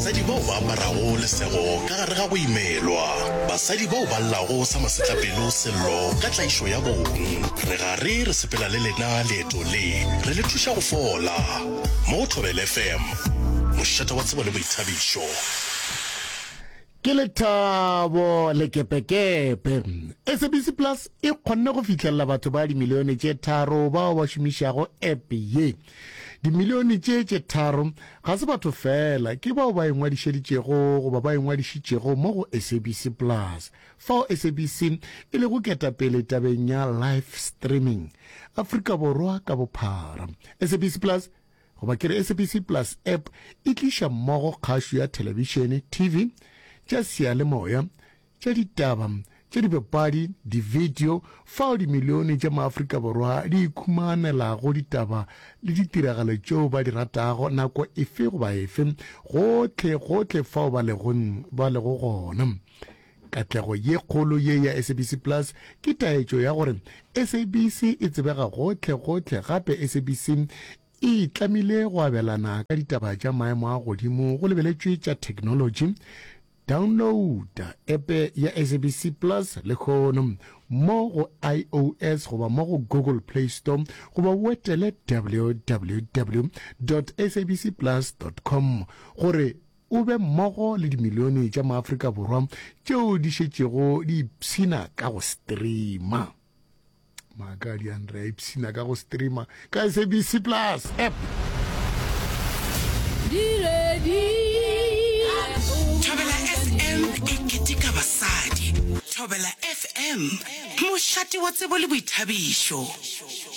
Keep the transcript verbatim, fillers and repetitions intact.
basadi bao ba aparago lesego ka gare ga go imelwa, basadi bao ba llago sa masetlapelo sello ka tlaišo ya bong. Re gare re sepela le lena leeto le re le thuša go fola mo Thobela F M, mošata wa tsebo le boithabišo. Ke Lethabo Lekepekepe. S A B C Plus e kgonne go fitlhella batho ba dimilione tše tharo bao ba šomišago app ye. Dimilione tše tše tharo ga se batho fela, ke bao ba engwadišeditšego goba ba engwadišitšego mo go S A B C Plus. Fao S A B C e le go keta pele tabeng ya live streaming Afrika Borwa ka bophara. S A B C Plus goba kere S A B C Plus app e tliša mmogo kgašo ya televišene T V, tša seyalemoya, tša ditaba, tša dipapadi, di-video, fao dimilione tša maAfrika Borwa di ikhumanelago ditaba le ditiragalo tšeo ba di ratago nako efe goba efe gohle gohle fao ba lego gona. Katlego ye kgolo ye ya S A B C Plus ke taetšo ya gore S A B C e tsebega gohle gohle, gape S A B C e tlamile go abelana ka ditaba tša maemo a godimo go lebeletšwe tša technology. Download app ya S A B C Plus le kgono mo go iOS goba mo go Google Play Store goba wetele w w w dot s a b c plus dot com gore o be mmogo le dimilione tša maAfrika Borwa tšeo di šetšego di ipshina ka go streama. Magadi Andre ipshina ka go streama ka S A B C Plus app. Di ready Thobela F M e ketika basadi. Thobela F M mošate wa tsebo le boithabišo.